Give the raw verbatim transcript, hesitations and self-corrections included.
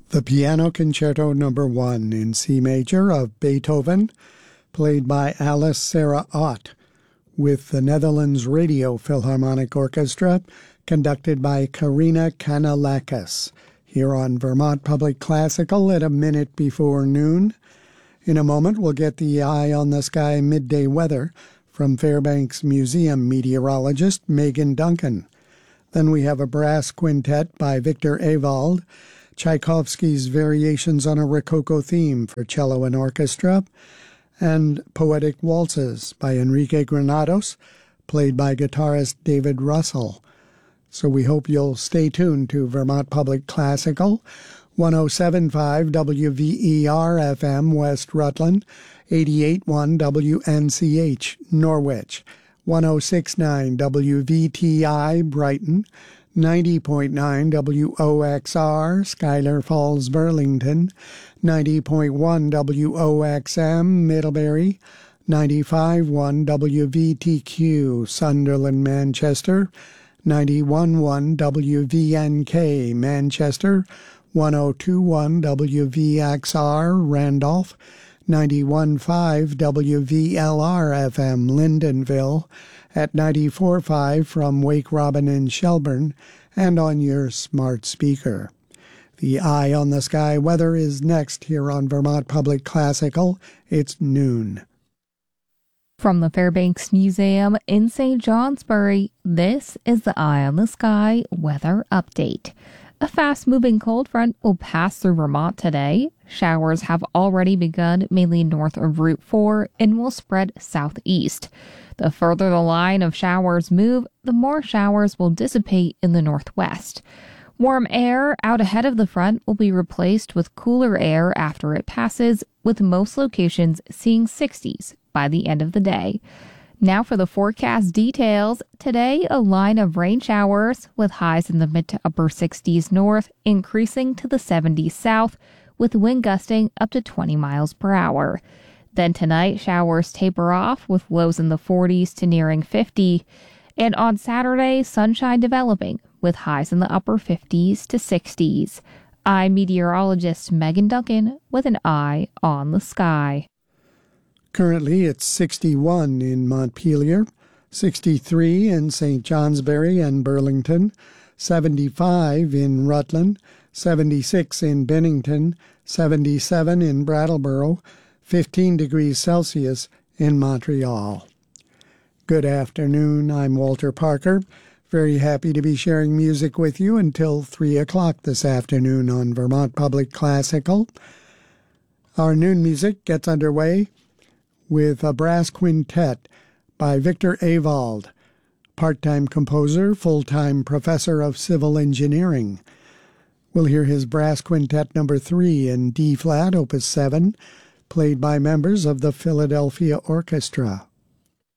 The Piano Concerto Number One in C major of Beethoven, played by Alice Sarah Ott, with the Netherlands Radio Philharmonic Orchestra, conducted by Karina Kanalakis, here on Vermont Public Classical at a minute before noon. In a moment, we'll get the Eye on the Sky midday weather from Fairbanks Museum meteorologist Megan Duncan. Then we have a brass quintet by Victor Ewald, Tchaikovsky's Variations on a Rococo Theme for Cello and Orchestra, and Poetic Waltzes by Enrique Granados, played by guitarist David Russell. So we hope you'll stay tuned to Vermont Public Classical, ten seventy-five W V E R F M West Rutland, eighty-eight point one W N C H Norwich, ten sixty-nine W V T I Brighton, ninety point nine W O X R Schuyler Falls Burlington, ninety point one W O X M Middlebury, ninety-five point one W V T Q Sunderland Manchester, ninety-one point one W V N K Manchester, ten twenty-one W V X R Randolph, ninety-one point five W V L R F M Lyndonville, at ninety-four point five from Wake Robin in Shelburne, and on your smart speaker. The Eye on the Sky weather is next here on Vermont Public Classical. It's noon. From the Fairbanks Museum in Saint Johnsbury, this is the Eye on the Sky weather update. A fast-moving cold front will pass through Vermont today. Showers have already begun mainly north of Route four and will spread southeast. The further the line of showers move, the more showers will dissipate in the northwest. Warm air out ahead of the front will be replaced with cooler air after it passes, with most locations seeing sixties by the end of the day. Now for the forecast details. Today, a line of rain showers with highs in the mid to upper sixties north, increasing to the seventies south, with wind gusting up to twenty miles per hour. Then tonight, showers taper off with lows in the forties to nearing fifty. And on Saturday, sunshine developing with highs in the upper fifties to sixties. I'm meteorologist Megan Duncan with an Eye on the Sky. Currently, it's sixty-one in Montpelier, sixty-three in Saint Johnsbury and Burlington, seventy-five in Rutland, seventy-six in Bennington, seventy-seven in Brattleboro, fifteen degrees Celsius in Montreal. Good afternoon, I'm Walter Parker. Very happy to be sharing music with you until three o'clock this afternoon on Vermont Public Classical. Our noon music gets underway with a brass quintet by Victor Ewald, part-time composer, full-time professor of civil engineering. We'll hear his brass quintet number three in D-flat, opus seven, played by members of the Philadelphia Orchestra.